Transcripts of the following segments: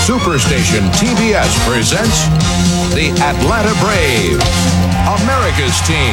Superstation TBS presents the Atlanta Braves, America's team.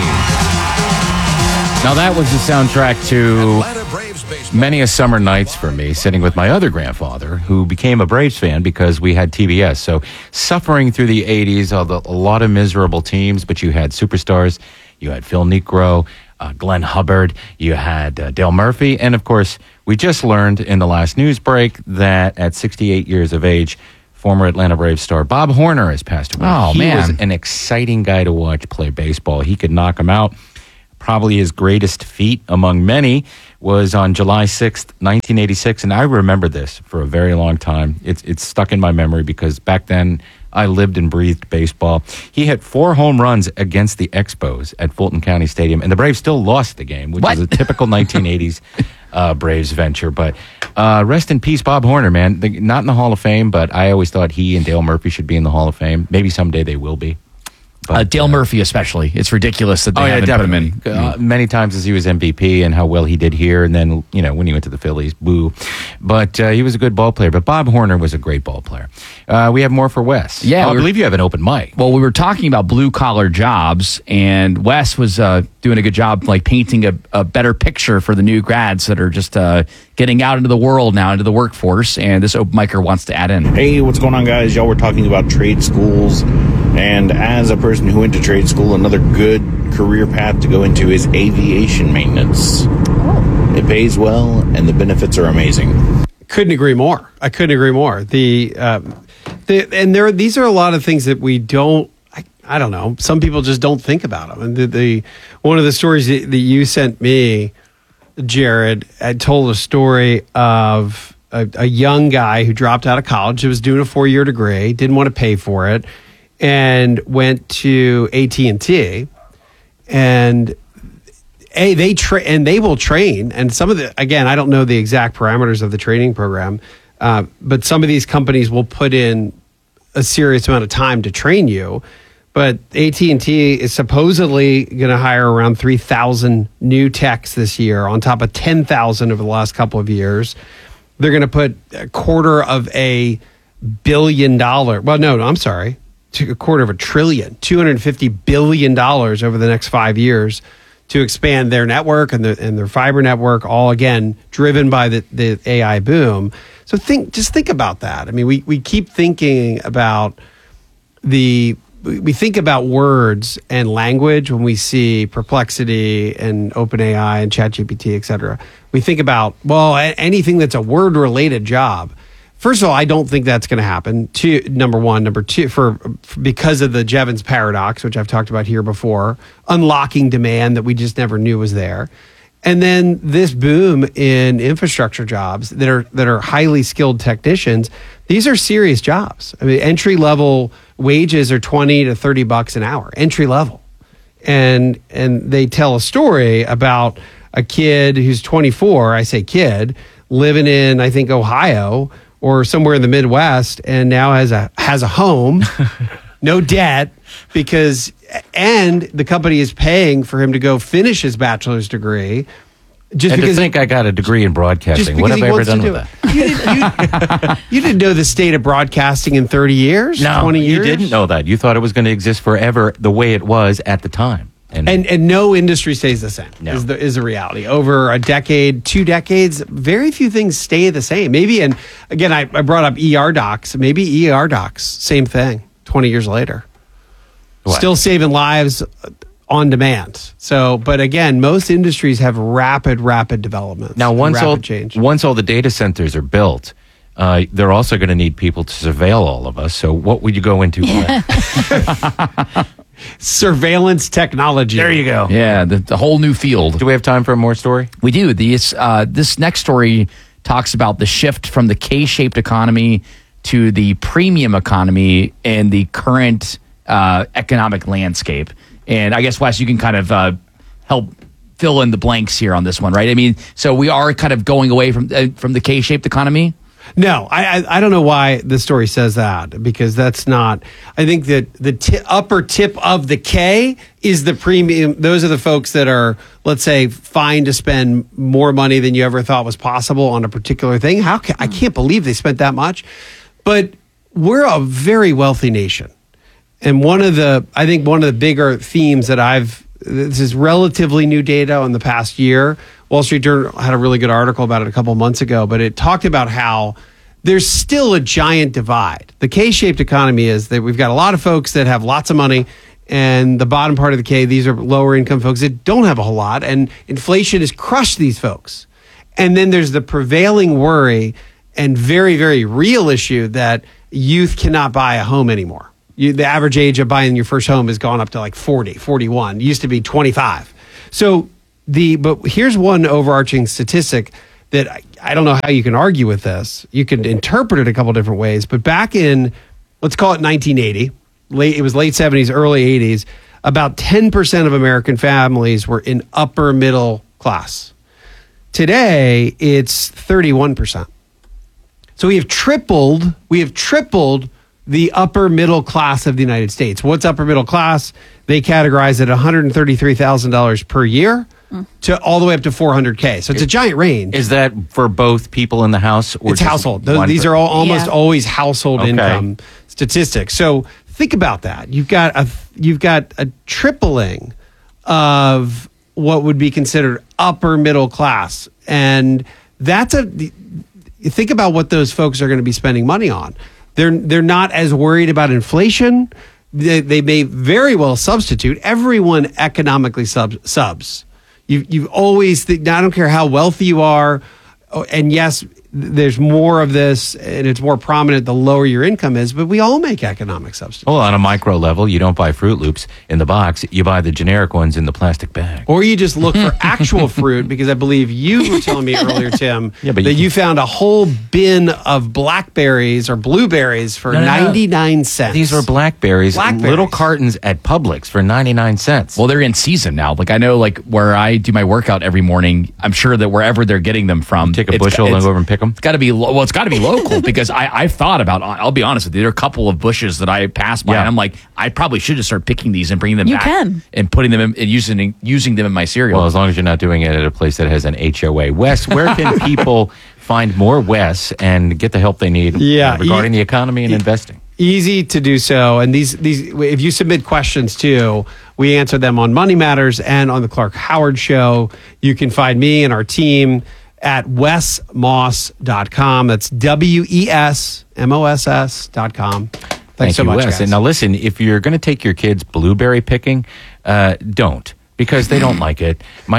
Now that was the soundtrack to many a summer nights for me, sitting with my other grandfather, who became a Braves fan because we had TBS. So suffering through the 80s, a lot of miserable teams, but you had superstars. You had Phil Niekro, Glenn Hubbard, you had Dale Murphy, and of course, we just learned in the last news break that at 68 years of age, former Atlanta Braves star Bob Horner has passed away. He was an exciting guy to watch play baseball. He could knock him out. Probably his greatest feat among many was on July 6th, 1986, and I remember this for a very long time. It's stuck in my memory because back then I lived and breathed baseball. He hit 4 home runs against the Expos at Fulton County Stadium, and the Braves still lost the game, which is a typical 1980s Braves venture. But rest in peace, Bob Horner, man. Not in the Hall of Fame, but I always thought he and Dale Murphy should be in the Hall of Fame. Maybe someday they will be. But, Dale Murphy especially. It's ridiculous that they haven't put him in. Many times as he was MVP and how well he did here, and then, when he went to the Phillies, boo. But he was a good ball player. But Bob Horner was a great ball player. We have more for Wes. Yeah. I believe you have an open mic. Well, we were talking about blue-collar jobs, and Wes was doing a good job painting a better picture for the new grads that are just getting out into the world now, into the workforce, and this open micer wants to add in. Hey, what's going on, guys? Y'all were talking about trade schools, and as a person who went to trade school, another good career path to go into is aviation maintenance. It pays well, and the benefits are amazing. Couldn't agree more. I couldn't agree more. These are a lot of things that we don't. I don't know. Some people just don't think about them. And one of the stories that you sent me, Jared, had told a story of a young guy who dropped out of college, who was doing a 4-year degree, didn't want to pay for it, and went to AT&T, and they will train. And some of again, I don't know the exact parameters of the training program, but some of these companies will put in a serious amount of time to train you. But AT&T is supposedly going to hire around 3,000 new techs this year on top of 10,000 over the last couple of years. They're going to put $250 million. Well, no, I'm sorry. $250 billion, $250 billion over the next 5 years to expand their network and their fiber network, all again driven by the AI boom. So just think about that. I mean, we keep thinking about we think about words and language when we see Perplexity and OpenAI and ChatGPT, et cetera. We think about, anything that's a word-related job. First of all, I don't think that's going to happen. Number one. Number two, because of the Jevons paradox, which I've talked about here before, unlocking demand that we just never knew was there. And then this boom in infrastructure jobs that are highly skilled technicians. These are serious jobs. I mean, entry level wages are $20 to $30 an hour, entry level. And they tell a story about a kid who's 24, I say kid, living in, I think, Ohio or somewhere in the Midwest, and now has a home, no debt, and the company is paying for him to go finish his bachelor's degree. Just because to think I got a degree in broadcasting. What have I ever done with that? You didn't know the state of broadcasting in 30 years? No, 20 years? You didn't know that. You thought it was going to exist forever the way it was at the time. And no industry stays the same, is the reality. Over a decade, 2 decades, very few things stay the same. Maybe, and again, I brought up ER docs. Maybe ER docs, same thing, 20 years later. What? Still saving lives on demand. So, but again, most industries have rapid development. Now, once all the data centers are built, they're also going to need people to surveil all of us. So what would you go into? Surveillance technology. There you go. Yeah, the whole new field. Do we have time for more story? We do. This next story talks about the shift from the K-shaped economy to the premium economy and the current economic landscape. And I guess, Wes, you can kind of help fill in the blanks here on this one, right? I mean, so we are kind of going away from the K-shaped economy? No, I don't know why the story says that, because that's not. I think that the upper tip of the K is the premium. Those are the folks that are, let's say, fine to spend more money than you ever thought was possible on a particular thing. I can't believe they spent that much. But we're a very wealthy nation. And one of the bigger themes that this is relatively new data in the past year. Wall Street Journal had a really good article about it a couple months ago, but it talked about how there's still a giant divide. The K-shaped economy is that we've got a lot of folks that have lots of money, and the bottom part of the K, these are lower income folks that don't have a whole lot, and inflation has crushed these folks. And then there's the prevailing worry and very, very real issue that youth cannot buy a home anymore. The average age of buying your first home has gone up to like 40, 41. It used to be 25. So but here's one overarching statistic that I don't know how you can argue with this. You can interpret it a couple different ways, but back in, let's call it 1980, it was late 70s, early 80s, about 10% of American families were in upper middle class. Today, it's 31%. So we have tripled the upper middle class of the United States. What's upper middle class? They categorize it at $133,000 per year to all the way up to $400K. So it's a giant range. Is that for both people in the house? Or it's household. These are almost always household income statistics. So think about that. You've got a tripling of what would be considered upper middle class, and think about what those folks are going to be spending money on. They're not as worried about inflation. They may very well substitute. Everyone economically subs. You've always I don't care how wealthy you are, and yes, there's more of this, and it's more prominent the lower your income is, but we all make economic substitutes. Well, on a micro level, you don't buy Fruit Loops in the box. You buy the generic ones in the plastic bag. Or you just look for actual fruit, because I believe you were telling me earlier, Tim, that you found a whole bin of blackberries or blueberries for 99 cents. These were blackberries, little cartons at Publix for 99 cents. Well, they're in season now. Like, I know, like, where I do my workout every morning, I'm sure that wherever they're getting them from, take a bushel and go over and pick them. It's got to be it's got to be local, because I've thought about. I'll be honest with you. There are a couple of bushes that I pass by, and I'm like, I probably should just start picking these and bringing them back and putting them in, and using them in my cereal. Well, as long as you're not doing it at a place that has an HOA. Wes, where can people find more Wes and get the help they need regarding the economy and investing? Easy to do so, and these if you submit questions too, we answer them on Money Matters and on the Clark Howard Show. You can find me and our team at wesmoss.com. That's WESMOSS.com. Thanks so much, Wes. guys. And now listen, if you're going to take your kids blueberry picking, don't. Because they don't like it. My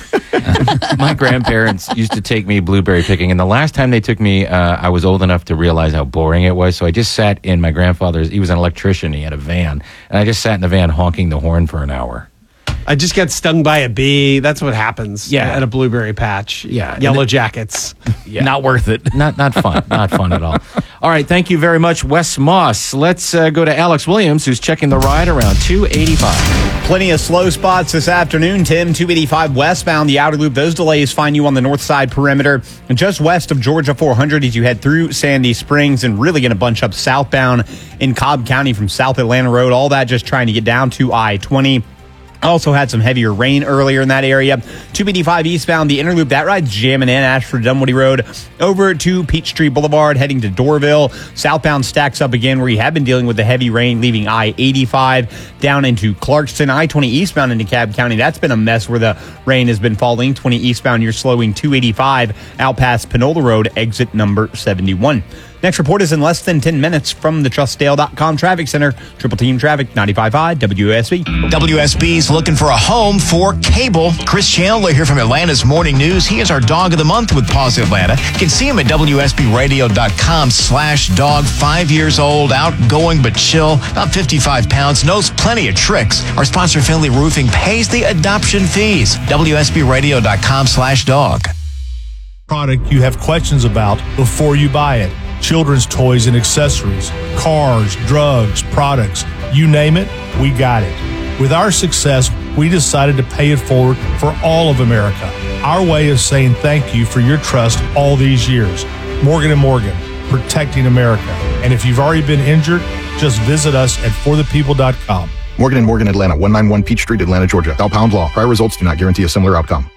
grandparents used to take me blueberry picking, and the last time they took me, I was old enough to realize how boring it was. So I just sat in my grandfather's. He was an electrician. He had a van, and I just sat in the van honking the horn for an hour. I just got stung by a bee. That's what happens at a blueberry patch. Yeah. Yellow jackets. Not worth it. Not fun. Not fun at all. All right. Thank you very much, Wes Moss. Let's go to Alex Williams, who's checking the ride around 285. Plenty of slow spots this afternoon, Tim. 285 westbound, the outer loop. Those delays find you on the north side perimeter and just west of Georgia 400 as you head through Sandy Springs, and really going to bunch up southbound in Cobb County from South Atlanta Road. All that just trying to get down to I-20. Also had some heavier rain earlier in that area. 285 eastbound, the inner loop, that ride's jamming in Ashford Dunwoody Road over to Peachtree Boulevard, heading to Dorville. Southbound stacks up again where you have been dealing with the heavy rain, leaving I-85 down into Clarkston. I-20 eastbound into Cobb County, that's been a mess where the rain has been falling. 20 eastbound, you're slowing 285 out past Panola Road, exit number 71. Next report is in less than 10 minutes from the TrustDale.com Traffic Center. Triple Team Traffic, 95.5 WSB. WSB's looking for a home for cable. Chris Chandler here from Atlanta's Morning News. He is our Dog of the Month with Paws Atlanta. You can see him at WSBRadio.com/dog. 5 years old, outgoing but chill, about 55 pounds, knows plenty of tricks. Our sponsor, Finley Roofing, pays the adoption fees. WSBRadio.com/dog. Product you have questions about before you buy it. Children's toys and accessories, cars, drugs, products, you name it, we got it. With our success, we decided to pay it forward for all of America. Our way of saying thank you for your trust all these years. Morgan & Morgan, protecting America. And if you've already been injured, just visit us at forthepeople.com. Morgan & Morgan, Atlanta, 191 Peach Street, Atlanta, Georgia. Thou pound law. Prior results do not guarantee a similar outcome.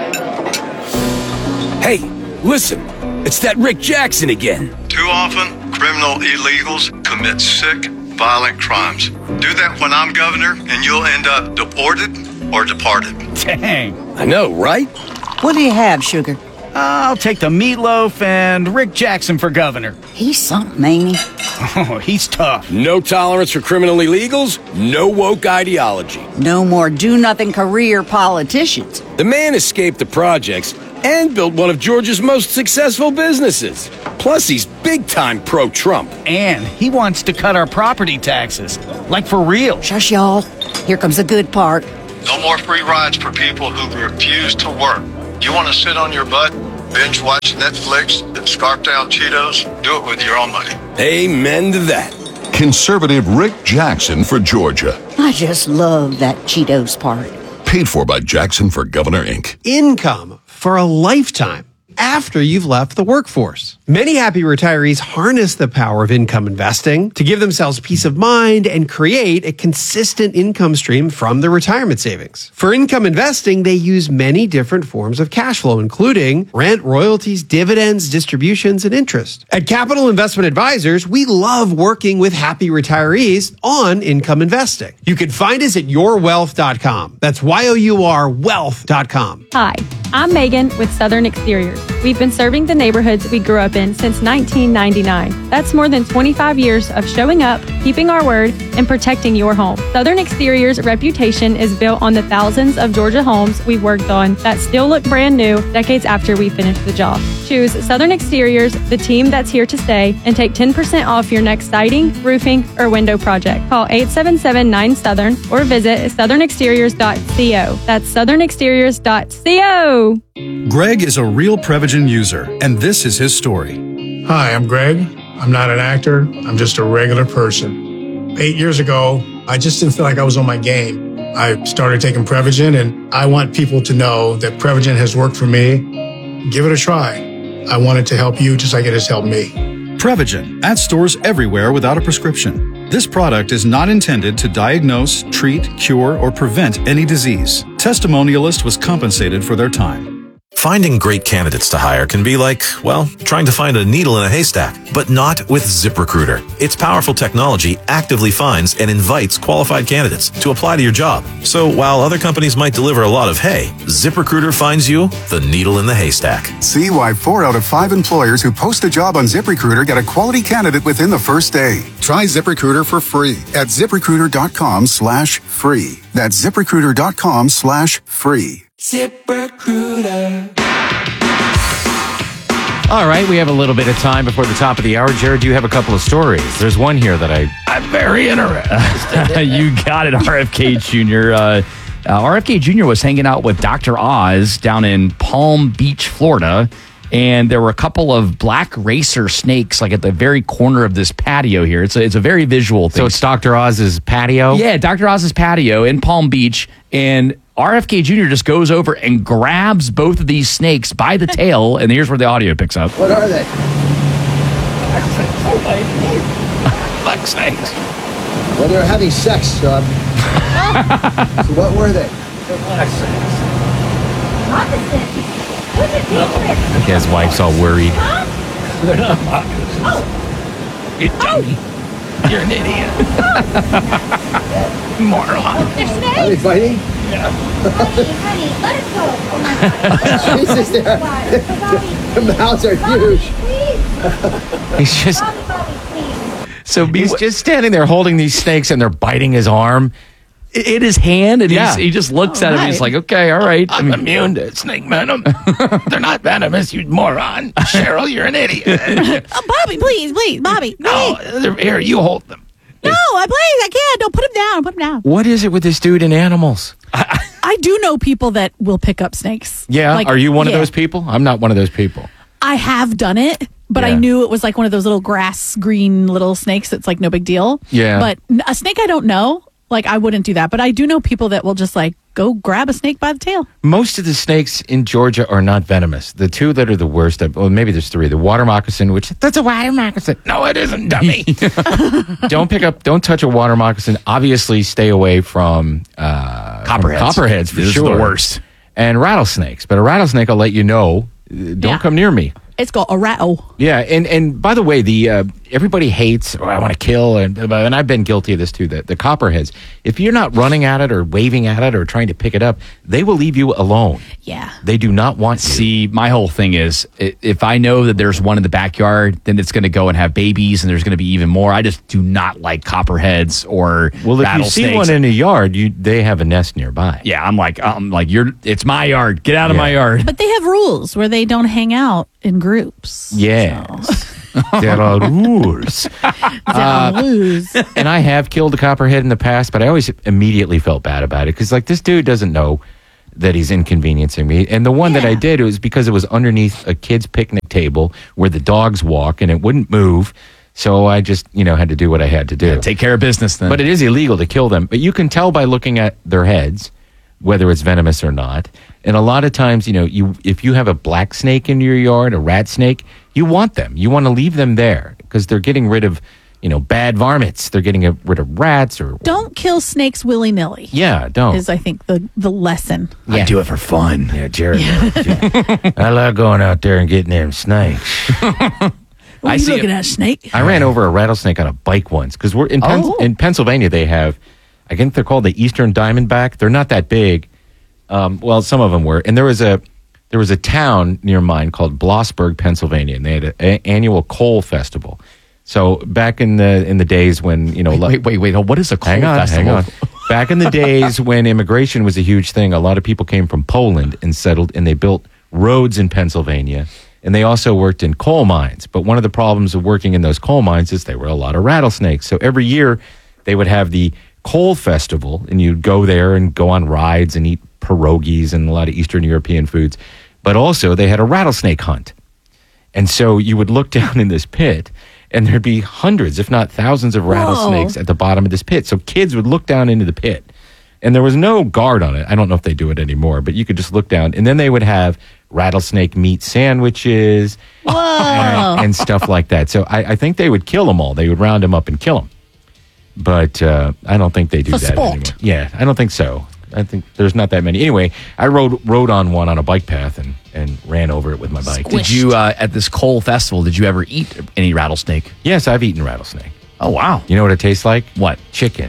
Hey, listen. It's that Rick Jackson again. Too often? criminal illegals commit sick, violent crimes. Do that when I'm governor, and you'll end up deported or departed. Dang. I know, right? What do you have, Sugar? I'll take the meatloaf and Rick Jackson for governor. He's something, ain't he? Oh, he's tough. No tolerance for criminal illegals, no woke ideology. No more do-nothing career politicians. The man escaped the projects and built one of Georgia's most successful businesses. Plus, he's big-time pro-Trump. And he wants to cut our property taxes. Like for real. Shush, y'all. Here comes the good part. No more free rides for people who refuse to work. You want to sit on your butt, binge watch Netflix, and scarf down Cheetos? Do it with your own money. Amen to that. Conservative Rick Jackson for Georgia. I just love that Cheetos part. Paid for by Jackson for Governor, Inc. Income for a lifetime after you've left the workforce. Many happy retirees harness the power of income investing to give themselves peace of mind and create a consistent income stream from their retirement savings. For income investing, they use many different forms of cash flow, including rent, royalties, dividends, distributions, and interest. At Capital Investment Advisors, we love working with happy retirees on income investing. You can find us at yourwealth.com. That's YOUR wealth.com. Hi, I'm Megan with Southern Exteriors. We've been serving the neighborhoods we grew up in since 1999. That's more than 25 years of showing up, keeping our word, and protecting your home. Southern Exteriors' reputation is built on the thousands of Georgia homes we've worked on that still look brand new decades after we finished the job. Choose Southern Exteriors, the team that's here to stay, and take 10% off your next siding, roofing, or window project. Call 877-9-SOUTHERN or visit southernexteriors.co. That's southernexteriors.co. Greg is a real Prevagen user, and this is his story. Hi, I'm Greg. I'm not an actor. I'm just a regular person. 8 years ago, I just didn't feel like I was on my game. I started taking Prevagen, and I want people to know that Prevagen has worked for me. Give it a try. I want it to help you just like it has helped me. Prevagen, at stores everywhere without a prescription. This product is not intended to diagnose, treat, cure, or prevent any disease. Testimonialist was compensated for their time. Finding great candidates to hire can be like, well, trying to find a needle in a haystack, but not with ZipRecruiter. Its powerful technology actively finds and invites qualified candidates to apply to your job. So while other companies might deliver a lot of hay, ZipRecruiter finds you the needle in the haystack. See why 4 out of 5 employers who post a job on ZipRecruiter get a quality candidate within the first day. Try ZipRecruiter for free at ZipRecruiter.com/free. That's ZipRecruiter.com/free. ZipRecruiter. All right, we have a little bit of time before the top of the hour. Jared, do you have a couple of stories? There's one here that I'm very interested in. You got it, RFK Jr. RFK Jr. was hanging out with Dr. Oz down in Palm Beach, Florida, and there were a couple of black racer snakes like at the very corner of this patio here. It's a very visual thing. So it's Dr. Oz's patio? Yeah, Dr. Oz's patio in Palm Beach, and RFK Jr. just goes over and grabs both of these snakes by the tail, and here's where the audio picks up. What are they? Black snakes. Well, they're having sex, so what were they? They're black snakes. I think his wife's all worried. They're not moccasins. You dummy. You're an idiot. Moron. They're snakes? Are they fighting? Yeah. Honey, let us go. Oh my God. Jesus, the mouths are huge. He's just he's just standing there holding these snakes, and they're biting his arm. In his hand, and he just looks at him. He's like, okay, all right. I'm immune to snake venom. They're not venomous, you moron. Cheryl, you're an idiot. Oh, Bobby, please, Bobby. No, here, you hold them. No, I can't. Don't put him down. What is it with this dude and animals? I do know people that will pick up snakes. Yeah, are you one of those people? I'm not one of those people. I have done it, but I knew it was like one of those little grass green little snakes. It's like no big deal. Yeah. But a snake I don't know. Like, I wouldn't do that. But I do know people that will just, like, go grab a snake by the tail. Most of the snakes in Georgia are not venomous. The two that are the worst, well, maybe there's 3. The water moccasin, that's a water moccasin. No, it isn't, dummy. Don't touch a water moccasin. Obviously, stay away from copperheads. Copperheads, for this sure. is the worst. And rattlesnakes. But a rattlesnake, I'll let you know, don't come near me. It's called a rattle. Yeah, and by the way, the everybody hates, or I want to kill, and I've been guilty of this too, the copperheads. If you're not running at it or waving at it or trying to pick it up, they will leave you alone. Yeah. They do not want you. See, my whole thing is if I know that there's one in the backyard, then it's going to go and have babies and there's going to be even more. I just do not like copperheads or Well, if you rattlesnakes. see one in a yard, they have a nest nearby. Yeah, I'm like, it's my yard. Get out of my yard. But they have rules where they don't hang out in groups. Yes. There are rules. And I have killed a copperhead in the past, but I always immediately felt bad about it because, like, this dude doesn't know that he's inconveniencing me. And the one that I did, it was because it was underneath a kid's picnic table where the dogs walk and it wouldn't move. So I just, had to do what I had to do. Yeah, take care of business then. But it is illegal to kill them. But you can tell by looking at their heads whether it's venomous or not. And a lot of times, if you have a black snake in your yard, a rat snake, you want them. You want to leave them there because they're getting rid of, bad varmints. They're getting rid of rats or... Don't kill snakes willy-nilly. Yeah, don't. Is, I think, the lesson. I do it for fun. Yeah, Jared. I love going out there and getting them snakes. Are you looking at a snake? I ran over a rattlesnake on a bike once because we're in Pennsylvania. They have, I think they're called the Eastern Diamondback. They're not that big. Well, some of them were, and there was a town near mine called Blossburg, Pennsylvania, and they had an annual coal festival. So back in the days when wait, what is a coal festival? Hang on. Back in the days when immigration was a huge thing, a lot of people came from Poland and settled, and they built roads in Pennsylvania. And they also worked in coal mines. But one of the problems of working in those coal mines is there were a lot of rattlesnakes. So every year they would have the coal festival, and you'd go there and go on rides and eat pierogies and a lot of Eastern European foods. But also they had a rattlesnake hunt. And so you would look down in this pit, and there'd be hundreds, if not thousands of rattlesnakes at the bottom of this pit. So kids would look down into the pit. And there was no guard on it. I don't know if they do it anymore, but you could just look down. And then they would have rattlesnake meat sandwiches and stuff like that. So I think they would kill them all. They would round them up and kill them. But I don't think they do that anymore. Yeah, I don't think so. I think there's not that many. Anyway, I rode on one on a bike path and ran over it with my bike. Did you, at this coal festival, did you ever eat any rattlesnake? Yes, I've eaten rattlesnake. Oh, wow. You know what it tastes like? What? Chicken.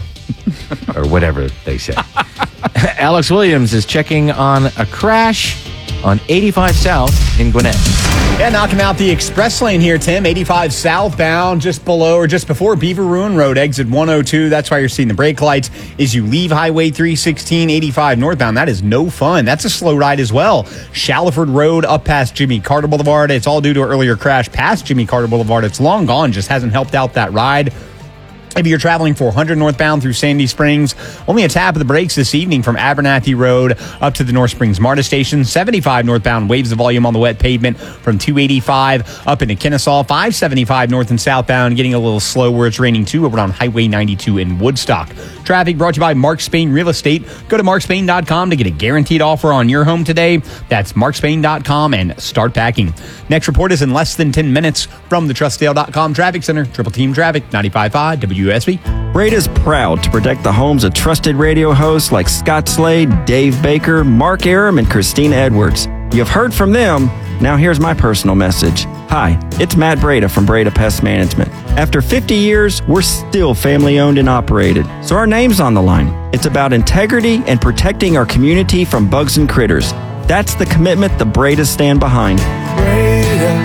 Or whatever they say. Alex Williams is checking on a crash on 85 South in Gwinnett. Yeah, knocking out the express lane here, Tim. 85 southbound, just below or just before Beaver Ruin Road, exit 102. That's why you're seeing the brake lights. As you leave Highway 316, 85 northbound, that is no fun. That's a slow ride as well. Shallowford Road up past Jimmy Carter Boulevard. It's all due to an earlier crash past Jimmy Carter Boulevard. It's long gone, just hasn't helped out that ride. If you're traveling 400 northbound through Sandy Springs, only a tap of the brakes this evening from Abernathy Road up to the North Springs MARTA station. 75 northbound waves the volume on the wet pavement from 285 up into Kennesaw. 575 north and southbound getting a little slow where it's raining too over on Highway 92 in Woodstock. Traffic brought to you by Mark Spain Real Estate. Go to markspain.com to get a guaranteed offer on your home today. That's markspain.com and start packing. Next report is in less than 10 minutes from the Trustdale.com Traffic Center. Triple Team Traffic, 95.5 WSB. Braid is proud to protect the homes of trusted radio hosts like Scott Slade, Dave Baker, Mark Aram, and Christina Edwards. You've heard from them. Now here's my personal message. Hi, it's Matt Breda from Breda Pest Management. After 50 years, we're still family-owned and operated, so our name's on the line. It's about integrity and protecting our community from bugs and critters. That's the commitment the Bredas stand behind. Breda,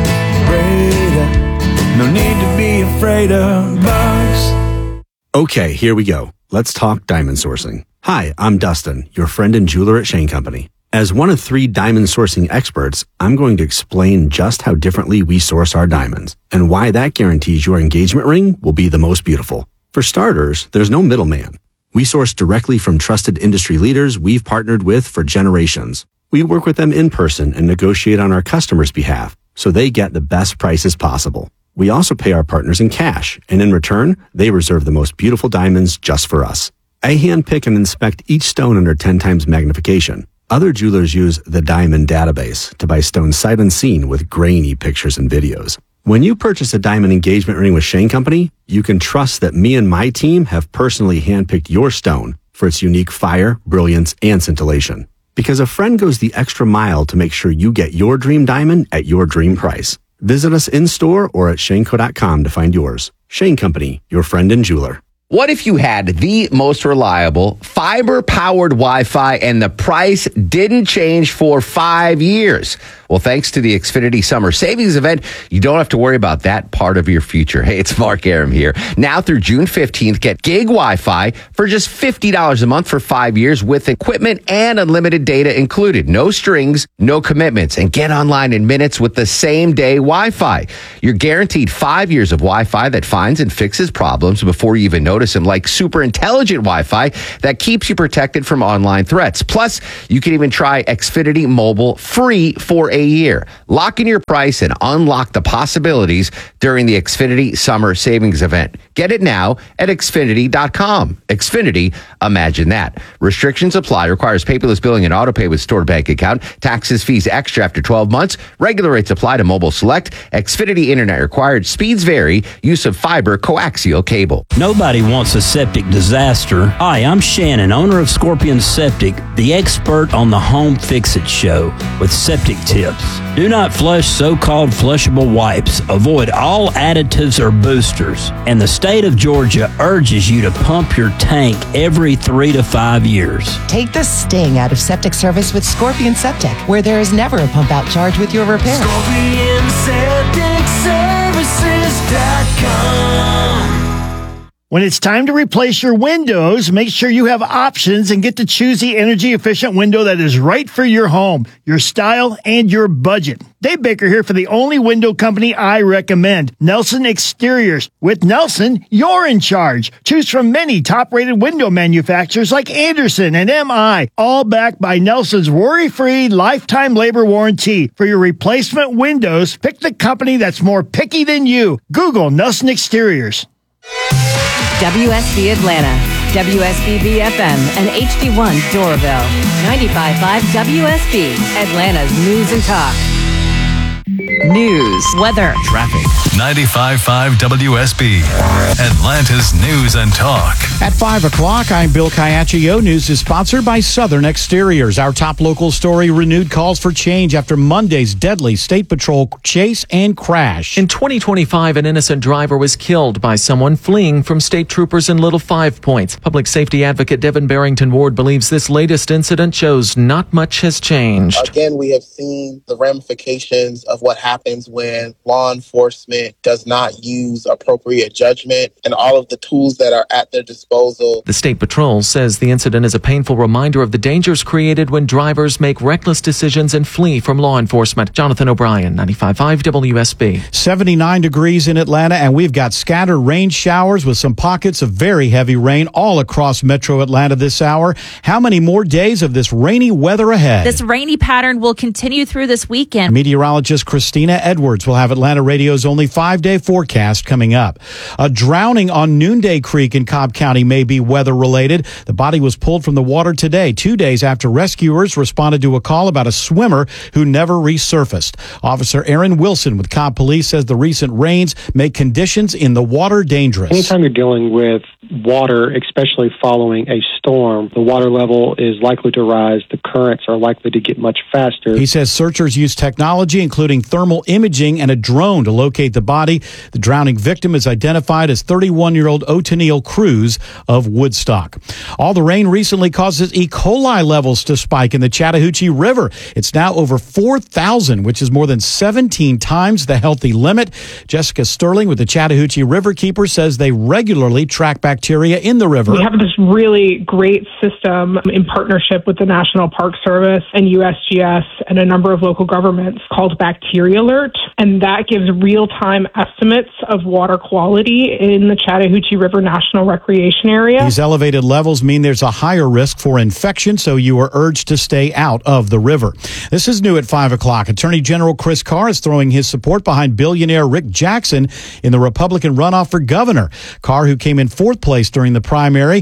no need to be afraid of bugs. Okay, here we go. Let's talk diamond sourcing. Hi, I'm Dustin, your friend and jeweler at Shane Company. As one of 3 diamond sourcing experts, I'm going to explain just how differently we source our diamonds and why that guarantees your engagement ring will be the most beautiful. For starters, there's no middleman. We source directly from trusted industry leaders we've partnered with for generations. We work with them in person and negotiate on our customers' behalf so they get the best prices possible. We also pay our partners in cash, and in return, they reserve the most beautiful diamonds just for us. I handpick and inspect each stone under 10 times magnification. Other jewelers use the Diamond Database to buy stones sight unseen with grainy pictures and videos. When you purchase a diamond engagement ring with Shane Company, you can trust that me and my team have personally handpicked your stone for its unique fire, brilliance, and scintillation. Because a friend goes the extra mile to make sure you get your dream diamond at your dream price. Visit us in-store or at shaneco.com to find yours. Shane Company, your friend and jeweler. What if you had the most reliable fiber-powered Wi-Fi and the price didn't change for 5 years? Well, thanks to the Xfinity Summer Savings Event, you don't have to worry about that part of your future. Hey, it's Mark Arum here. Now through June 15th, get gig Wi-Fi for just $50 a month for 5 years with equipment and unlimited data included. No strings, no commitments, and get online in minutes with the same-day Wi-Fi. You're guaranteed 5 years of Wi-Fi that finds and fixes problems before you even notice them, like super intelligent Wi-Fi that keeps you protected from online threats. Plus, you can even try Xfinity Mobile free for a year. Lock in your price and unlock the possibilities during the Xfinity Summer Savings Event. Get it now at Xfinity.com. Xfinity, imagine that. Restrictions apply. Requires paperless billing and autopay with stored bank account. Taxes, fees extra after 12 months. Regular rates apply to Mobile Select. Xfinity Internet required. Speeds vary. Use of fiber coaxial cable. Nobody wants a septic disaster. Hi, I'm Shannon, owner of Scorpion Septic, the expert on the Home Fix-It Show with septic tips. Do not flush so-called flushable wipes. Avoid all additives or boosters. And the state of Georgia urges you to pump your tank every 3 to 5 years. Take the sting out of septic service with Scorpion Septic, where there is never a pump-out charge with your repair. ScorpionSepticServices.com. When it's time to replace your windows, make sure you have options and get to choose the energy-efficient window that is right for your home, your style, and your budget. Dave Baker here for the only window company I recommend, Nelson Exteriors. With Nelson, you're in charge. Choose from many top-rated window manufacturers like Anderson and MI, all backed by Nelson's worry-free lifetime labor warranty. For your replacement windows, pick the company that's more picky than you. Google Nelson Exteriors. WSB Atlanta, WSB FM, and HD1 Doraville. 95.5 WSB, Atlanta's news and talk. News, weather, traffic. 95.5 WSB, Atlanta's news and talk. At 5 o'clock, I'm Bill Caiaccio. News is sponsored by Southern Exteriors. Our top local story, renewed calls for change after Monday's deadly State Patrol chase and crash. In 2025, an innocent driver was killed by someone fleeing from state troopers in Little Five Points. Public safety advocate Devin Barrington Ward believes this latest incident shows not much has changed. Again, we have seen the ramifications of what happens when law enforcement does not use appropriate judgment and all of the tools that are at their disposal. The State Patrol says the incident is a painful reminder of the dangers created when drivers make reckless decisions and flee from law enforcement. Jonathan O'Brien, 95.5 WSB. 79 degrees in Atlanta, and we've got scattered rain showers with some pockets of very heavy rain all across metro Atlanta this hour. How many more days of this rainy weather ahead? This rainy pattern will continue through this weekend. Meteorologist Christina Edwards will have Atlanta Radio's only 5-day forecast coming up. A drowning on Noonday Creek in Cobb County may be weather-related. The body was pulled from the water today, 2 days after rescuers responded to a call about a swimmer who never resurfaced. Officer Aaron Wilson with Cobb Police says the recent rains make conditions in the water dangerous. Anytime you're dealing with water, especially following a storm, the water level is likely to rise. The currents are likely to get much faster. He says searchers use technology, including thermal imaging and a drone to locate the body. The drowning victim is identified as 31-year-old Otenil Cruz of Woodstock. All the rain recently causes E. coli levels to spike in the Chattahoochee River. It's now over 4,000, which is more than 17 times the healthy limit. Jessica Sterling with the Chattahoochee Riverkeeper says they regularly track bacteria in the river. We have this really great system in partnership with the National Park Service and USGS and a number of local governments called Bacteria Alert, and that gives real-time estimates of water quality in the Chattahoochee River National Recreation Area. These elevated levels mean there's a higher risk for infection, so you are urged to stay out of the river. This is new at 5 o'clock. Attorney General Chris Carr is throwing his support behind billionaire Rick Jackson in the Republican runoff for governor. Carr, who came in fourth place during the primary,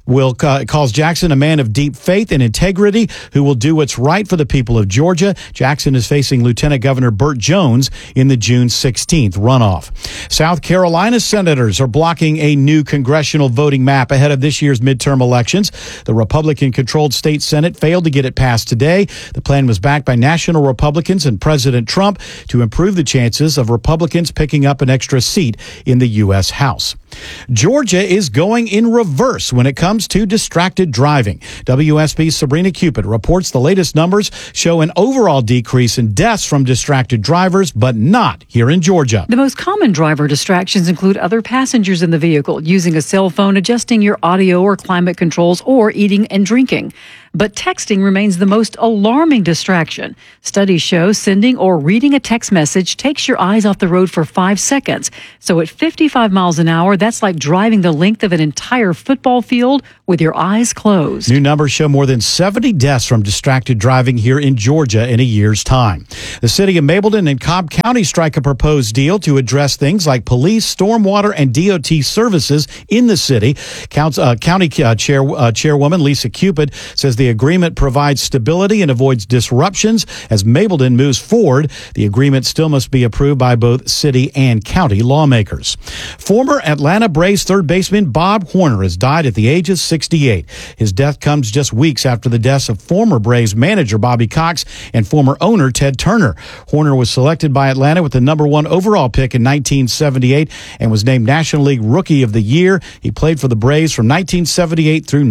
calls Jackson a man of deep faith and integrity who will do what's right for the people of Georgia. Jackson is facing Lieutenant Governor Burt Jones in the June 16th runoff. South Carolina senators are blocking a new congressional voting map ahead of this year's midterm elections. The Republican-controlled state Senate failed to get it passed today. The plan was backed by national Republicans and President Trump to improve the chances of Republicans picking up an extra seat in the U.S. House. Georgia is going in reverse when it comes to distracted driving. WSB's Sabrina Cupid reports the latest numbers show an overall decrease in deaths from distracted drivers, but not here in Georgia. The most common driver distractions include other passengers in the vehicle, using a cell phone, adjusting your audio or climate controls, or eating and drinking. But texting remains the most alarming distraction. Studies show sending or reading a text message takes your eyes off the road for 5 seconds. So at 55 miles an hour, that's like driving the length of an entire football field with your eyes closed. New numbers show more than 70 deaths from distracted driving here in Georgia in a year's time. The city of Mableton and Cobb County strike a proposed deal to address things like police, stormwater, and DOT services in the city. County Chairwoman Lisa Cupid says the agreement provides stability and avoids disruptions. As Mableton moves forward, the agreement still must be approved by both city and county lawmakers. Former Atlanta Braves third baseman Bob Horner has died at the age of 68. His death comes just weeks after the deaths of former Braves manager Bobby Cox and former owner Ted Turner. Horner was selected by Atlanta with the number 1 overall pick in 1978 and was named National League Rookie of the Year. He played for the Braves from 1978 through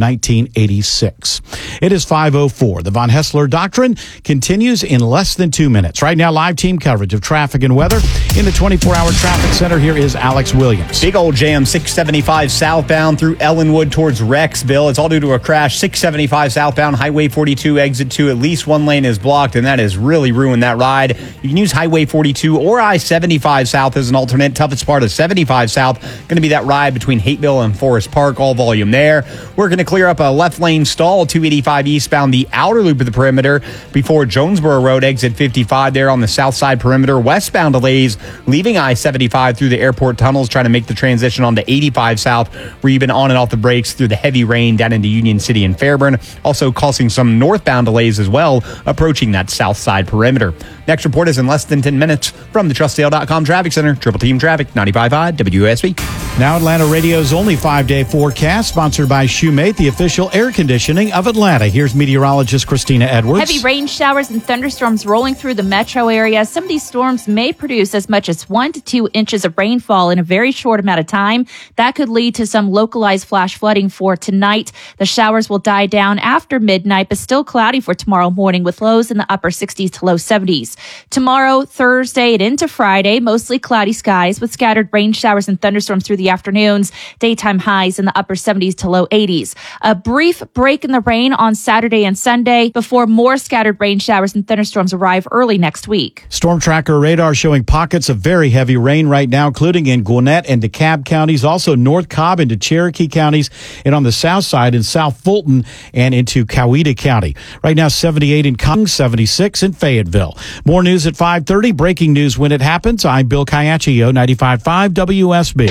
1986. It is 5:04. The Von Hessler Doctrine continues in less than 2 minutes. Right now, live team coverage of traffic and weather. In the 24-hour traffic center, here is Alex Williams. Big old jam, 675 southbound through Ellenwood towards Rexville. It's all due to a crash. 675 southbound, Highway 42, exit 2. At least one lane is blocked, and that has really ruined that ride. You can use Highway 42 or I-75 south as an alternate. Toughest part of 75 south, going to be that ride between Hateville and Forest Park. All volume there. We're going to clear up a left lane stall, 285 eastbound, the outer loop of the perimeter before Jonesboro Road, exit 55 there on the south side perimeter. Westbound delays leaving I-75 through the airport tunnels, trying to make the transition onto 85 south, where you've been on and off the brakes through the heavy rain down into Union City and Fairburn. Also causing some northbound delays as well, approaching that south side perimeter. Next report is in less than 10 minutes from the TrustSale.com Traffic Center. Triple Team Traffic, 95.5 WSB. Now Atlanta Radio's only 5-day forecast, sponsored by Shoemate, the official air conditioning of Atlanta. Here's meteorologist Christina Edwards. Heavy rain showers and thunderstorms rolling through the metro area. Some of these storms may produce as much as 1 to 2 inches of rainfall in a very short amount of time. That could lead to some localized flash flooding for tonight. The showers will die down after midnight, but still cloudy for tomorrow morning with lows in the upper 60s to low 70s. Tomorrow, Thursday, and into Friday, mostly cloudy skies with scattered rain showers and thunderstorms through the afternoons. Daytime highs in the upper 70s to low 80s. A brief break in the rain on Saturday and Sunday before more scattered rain showers and thunderstorms arrive early next week. Storm Tracker radar showing pockets of very heavy rain right now, including in Gwinnett and DeKalb counties, also North Cobb into Cherokee counties, and on the south side in South Fulton and into Coweta County. Right now, 78 in Cumming, 76 in Fayetteville. More news at 5:30. Breaking news when it happens. I'm Bill Caiaccio, 95.5 WSB.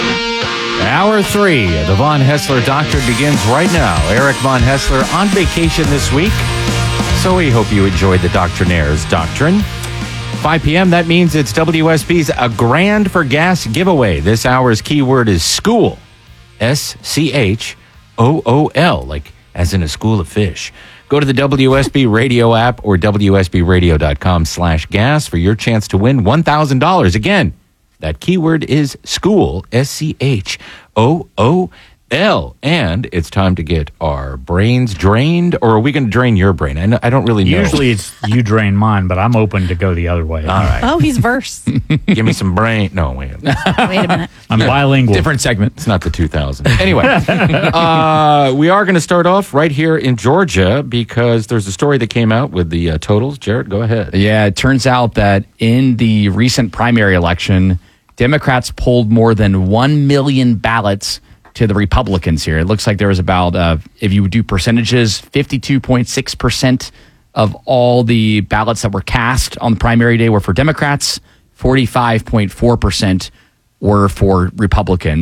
Hour 3 of the Von Hessler Doctrine begins right now. Eric Von Hessler on vacation this week, so we hope you enjoyed the Doctrinaire's Doctrine. 5 p.m., that means it's WSB's A Grand for Gas giveaway. This hour's keyword is school. S-C-H-O-O-L, like as in a school of fish. Go to the WSB Radio app or WSBradio.com/gas for your chance to win $1,000. Again, that keyword is school, S-C-H-O-O-L. And it's time to get our brains drained, or are we going to drain your brain? I don't really know. Usually it's you drain mine, but I'm open to go the other way. All right. Oh, he's verse. Give me some brain. No, wait. Wait a minute. I'm bilingual. Different segment. It's not the 2000. Anyway, we are going to start off right here in Georgia because there's a story that came out with the totals. Jared, go ahead. Yeah, it turns out that in the recent primary election, Democrats polled more than 1 million ballots to the Republicans here. It looks like there was about, if you would do percentages, 52.6% of all the ballots that were cast on the primary day were for Democrats, 45.4% were for Republicans,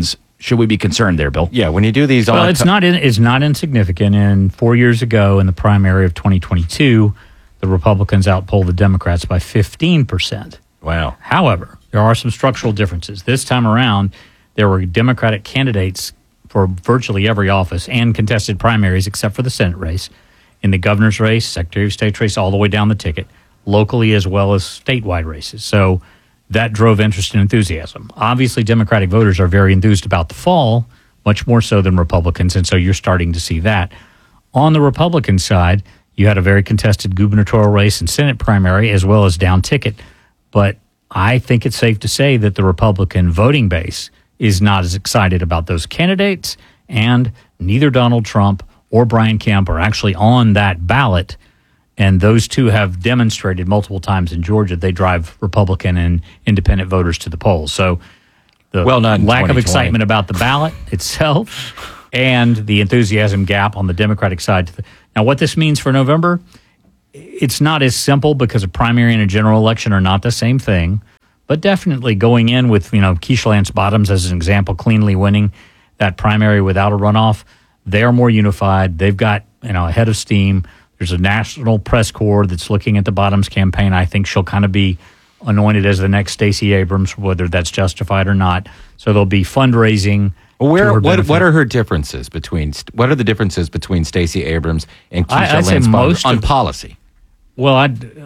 should we be concerned there, Bill? Yeah, when you do these, well, it's not insignificant. And 4 years ago, in the primary of 2022, the Republicans outpolled the Democrats by 15%. Wow. However, there are some structural differences. This time around, there were Democratic candidates for virtually every office and contested primaries except for the Senate race, in the governor's race, Secretary of State race, all the way down the ticket, locally as well as statewide races. So that drove interest and enthusiasm. Obviously, Democratic voters are very enthused about the fall, much more so than Republicans, and so you're starting to see that. On the Republican side, you had a very contested gubernatorial race and Senate primary as well as down ticket. But I think it's safe to say that the Republican voting base is not as excited about those candidates, and neither Donald Trump or Brian Kemp are actually on that ballot. And those two have demonstrated multiple times in Georgia they drive Republican and independent voters to the polls. So the lack of excitement about the ballot itself and the enthusiasm gap on the Democratic side. Now, what this means for November, it's not as simple because a primary and a general election are not the same thing. But definitely going in with, Keisha Lance Bottoms as an example, cleanly winning that primary without a runoff, they are more unified. They've got, a head of steam. There's a national press corps that's looking at the Bottoms campaign. I think she'll kind of be anointed as the next Stacey Abrams, whether that's justified or not. So there'll be fundraising. What are her differences between? What are the differences between Stacey Abrams and Keisha Lance Bottoms on policy? Well,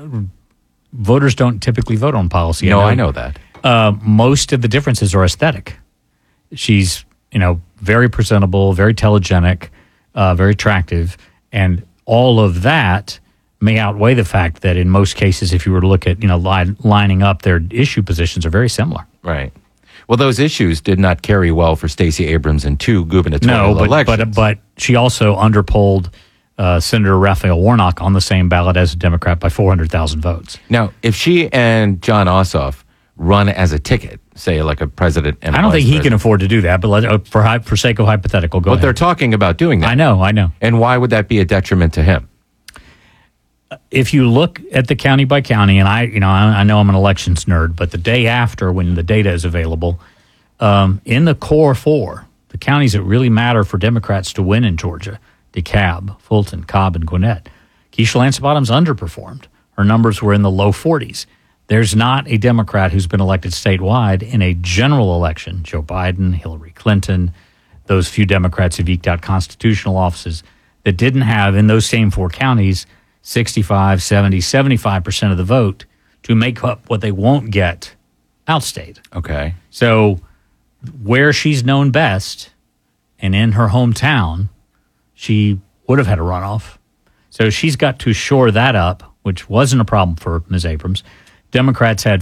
voters don't typically vote on policy. No, I know that. Most of the differences are aesthetic. She's, very presentable, very telegenic, very attractive, and all of that may outweigh the fact that in most cases, if you were to look at, lining up, their issue positions are very similar. Right. Well, those issues did not carry well for Stacey Abrams in two gubernatorial elections. But she also underpolled Senator Raphael Warnock on the same ballot as a Democrat by 400,000 votes. Now, if she and John Ossoff run as a ticket, say like a president and I don't think he can afford to do that, but for sake of hypothetical, go ahead. But they're talking about doing that. I know. And why would that be a detriment to him? If you look at the county by county, and I know I'm an elections nerd, but the day after when the data is available, in the core four, the counties that really matter for Democrats to win in Georgia, DeKalb, Fulton, Cobb, and Gwinnett, Keisha Lance Bottoms underperformed. Her numbers were in the low 40s. There's not a Democrat who's been elected statewide in a general election, Joe Biden, Hillary Clinton, those few Democrats who've eked out constitutional offices, that didn't have in those same four counties 65, 70, 75% of the vote to make up what they won't get outstate. Okay. So where she's known best and in her hometown, she would have had a runoff. So she's got to shore that up, which wasn't a problem for Ms. Abrams. Democrats had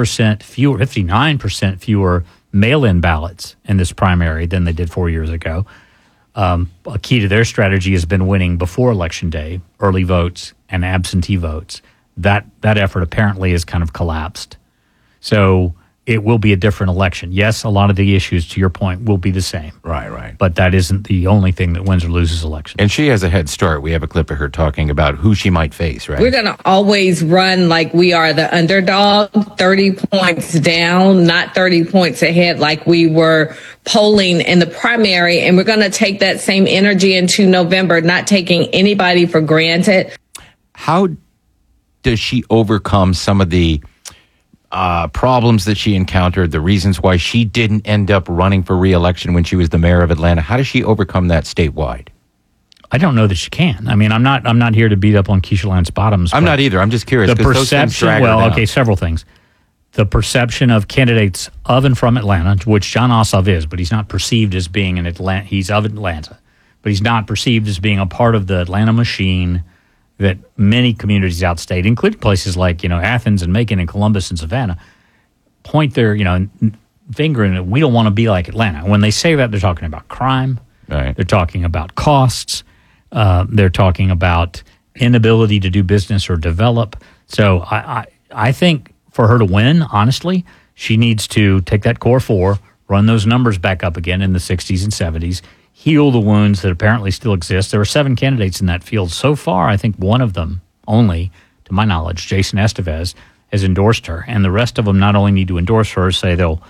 59% fewer mail-in ballots in this primary than they did 4 years ago. A key to their strategy has been winning before Election Day, early votes and absentee votes. That effort apparently has kind of collapsed. So it will be a different election. Yes, a lot of the issues, to your point, will be the same. Right. But that isn't the only thing that wins or loses elections. And she has a head start. We have a clip of her talking about who she might face, right? We're going to always run like we are the underdog, 30 points down, not 30 points ahead like we were polling in the primary. And we're going to take that same energy into November, not taking anybody for granted. How does she overcome some of the problems that she encountered, the reasons why she didn't end up running for re-election when she was the mayor of Atlanta? How does she overcome that statewide? I don't know that she can. I mean, I'm not here to beat up on Keisha Lance Bottoms. I'm not either. I'm just curious. The perception, several things. The perception of candidates of and from Atlanta, which John Ossoff is, but he's not perceived as being an Atlanta. He's of Atlanta, but he's not perceived as being a part of the Atlanta machine that many communities outstate, including places like, Athens and Macon and Columbus and Savannah, point their, finger in it. We don't want to be like Atlanta. When they say that, they're talking about crime. Right. They're talking about costs. They're talking about inability to do business or develop. So I think for her to win, honestly, she needs to take that core four, run those numbers back up again in the 60s and 70s, heal the wounds that apparently still exist. There are 7 candidates in that field. So far, I think one of them only, to my knowledge, Jason Estevez, has endorsed her. And the rest of them not only need to endorse her, say they'll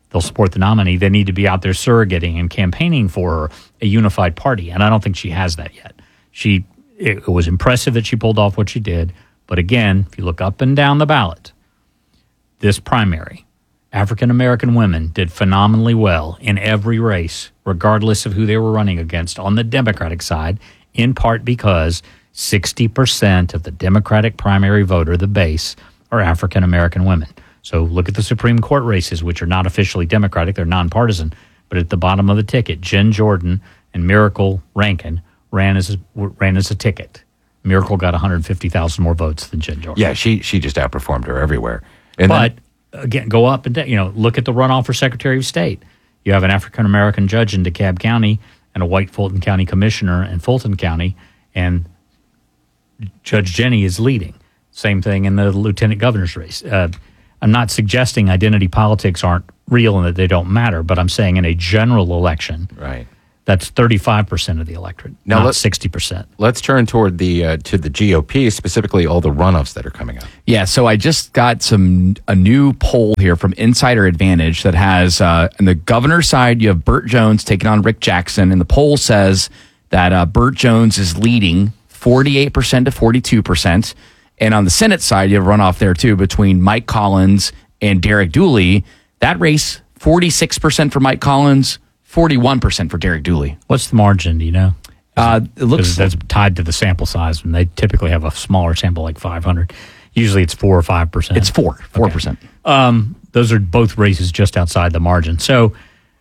they'll support the nominee. They need to be out there surrogating and campaigning for a unified party. And I don't think she has that yet. It was impressive that she pulled off what she did. But again, if you look up and down the ballot, this primary, African-American women did phenomenally well in every race, regardless of who they were running against on the Democratic side, in part because 60% of the Democratic primary voter, the base, are African-American women. So look at the Supreme Court races, which are not officially Democratic, they're nonpartisan, but at the bottom of the ticket, Jen Jordan and Miracle Rankin ran as a ticket. Miracle got 150,000 more votes than Jen Jordan. Yeah, she just outperformed her everywhere. But again, go up and down. Look at the runoff for Secretary of State. You have an African-American judge in DeKalb County and a white Fulton County commissioner in Fulton County, and Judge Jenny is leading. Same thing in the lieutenant governor's race. I'm not suggesting identity politics aren't real and that they don't matter, but I'm saying in a general election, right, that's 35% of the electorate, now not 60%. Let's turn toward to the GOP, specifically all the runoffs that are coming up. Yeah, so I just got a new poll here from Insider Advantage that has, on the governor's side, you have Burt Jones taking on Rick Jackson, and the poll says that Burt Jones is leading 48% to 42%. And on the Senate side, you have runoff there, too, between Mike Collins and Derek Dooley. That race, 46% for Mike Collins, 41% for Derek Dooley. What's the margin, do you know? It looks that's tied to the sample size, and they typically have a smaller sample, like 500. Usually it's 4 or 5%. It's 4%. Okay. Those are both races just outside the margin. So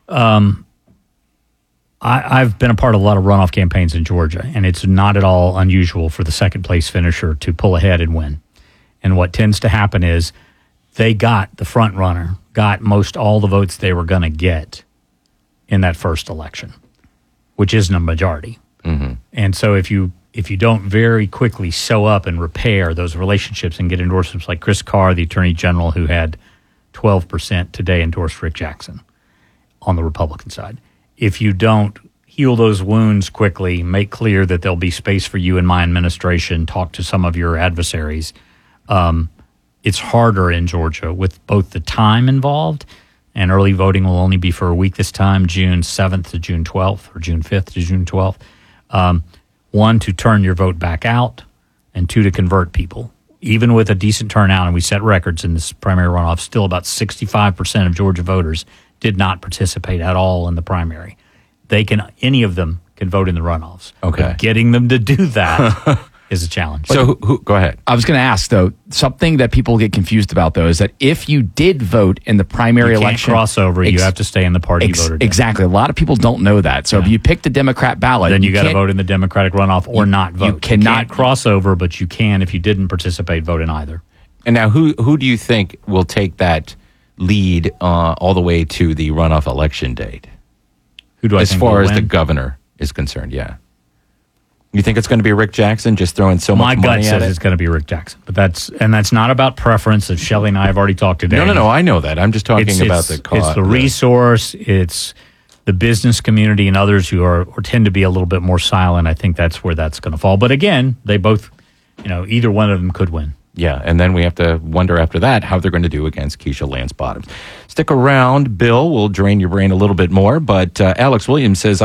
I've been a part of a lot of runoff campaigns in Georgia, and it's not at all unusual for the second place finisher to pull ahead and win. And what tends to happen is the front runner got most all the votes they were going to get in that first election, which isn't a majority. Mm-hmm. And so if you don't very quickly sew up and repair those relationships and get endorsements like Chris Carr, the Attorney General, who had 12% today, endorsed Rick Jackson on the Republican side. If you don't heal those wounds quickly, make clear that there'll be space for you in my administration, talk to some of your adversaries, it's harder in Georgia with both the time involved, and early voting will only be for a week this time, June 7th to June 12th, or June 5th to June 12th. One, to turn your vote back out, and two, to convert people. Even with a decent turnout, and we set records in this primary runoff, still about 65% of Georgia voters did not participate at all in the primary. Any of them can vote in the runoffs. Okay. But getting them to do that is a challenge. So go ahead. I was going to ask, though, something that people get confused about, though, is that if you did vote in the primary you can't election, cross over. You have to stay in the party you voted in. Exactly. A lot of people don't know that. So if you pick the Democrat ballot, then you got to vote in the Democratic runoff or not vote. You cannot cross over, but you can, if you didn't participate, vote in either. And now who do you think will take that lead all the way to the runoff election date? Who do I as think far will as win? the governor is concerned? Yeah. You think it's going to be Rick Jackson just throwing so much money My gut at says it? it's going to be Rick Jackson, but that's not about preference. As Shelley and I have already talked today. No, I know that. I'm just talking about the cause. It's the resource. It's the business community and others who are or tend to be a little bit more silent. I think that's where that's going to fall. But again, they both, either one of them could win. Yeah, and then we have to wonder after that how they're going to do against Keisha Lance Bottoms. Stick around, Bill. We'll drain your brain a little bit more. But Alex Williams says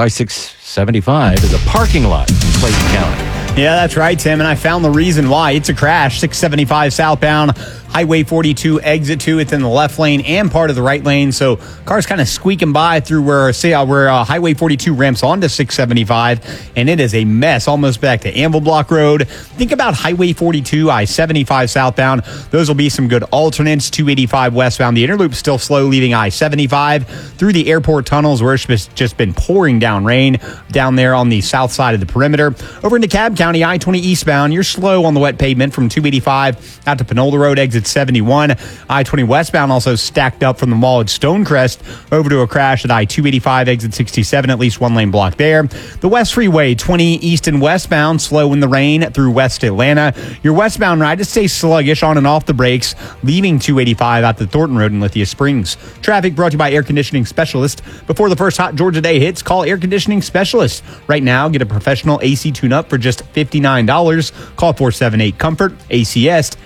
I-675 is a parking lot in Clayton County. Yeah, that's right, Tim. And I found the reason why. It's a crash. 675 southbound, Highway 42, exit 2. It's in the left lane and part of the right lane. So cars kind of squeaking by through where Highway 42 ramps onto 675. And it is a mess, almost back to Anvil Block Road. Think about Highway 42, I-75 southbound. Those will be some good alternates. 285 westbound. The interloop still slow, leaving I-75 through the airport tunnels where it's just been pouring down rain down there on the south side of the perimeter. Over into DeKalb County, I-20 eastbound. You're slow on the wet pavement from 285 out to Panola Road, exit 71. I-20 westbound also stacked up from the mall at Stonecrest over to a crash at I-285, exit 67, at least one lane block there. The West Freeway, 20 east and westbound, slow in the rain through West Atlanta. Your westbound ride to stay sluggish on and off the brakes, leaving 285 out to Thornton Road in Lithia Springs. Traffic brought to you by Air Conditioning Specialist. Before the first hot Georgia day hits, call Air Conditioning Specialist. Right now, get a professional AC tune-up for just $59. Call 478-COMFORT, ACS,